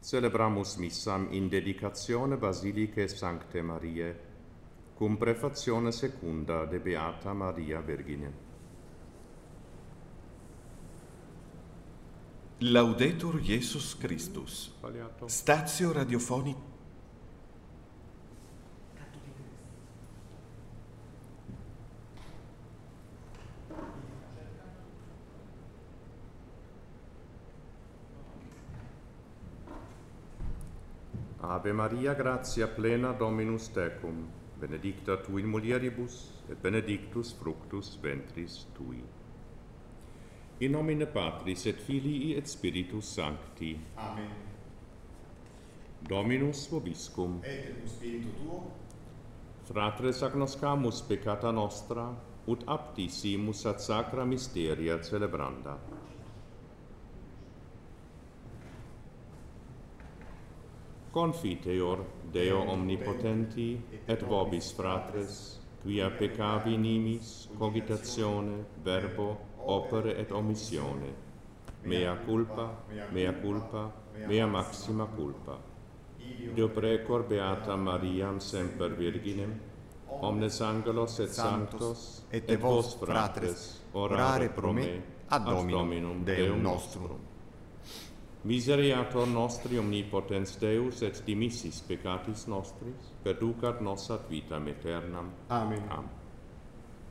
celebramus missam in dedicatione Basilicae Sanctae Mariae, cum prefazione secunda de Beata Maria Vergine. Laudetur Jesus Christus. Statio radiofonica. Ave Maria, gratia plena Dominus tecum, benedicta tu in mulieribus, et benedictus fructus ventris tui. In nomine Patris et Filii et Spiritus Sancti. Amen. Dominus vobiscum. Et in spiritu tuo. Fratres agnoscamus peccata nostra, ut apti simus ad sacra mysteria celebranda. Confiteor Deo omnipotenti et vobis fratres, quia peccavi nimis, cogitatione, verbo, opere et omissione. Mea culpa, mea maxima culpa. Deo precor beata Mariam semper Virginem, omnes angelos et sanctos, et vos fratres, orare pro me, ad Dominum Deum nostrum. Misereator nostri omnipotens Deus et dimissis peccatis nostris, perducat nos ad vitam aeternam. Amen. Amen.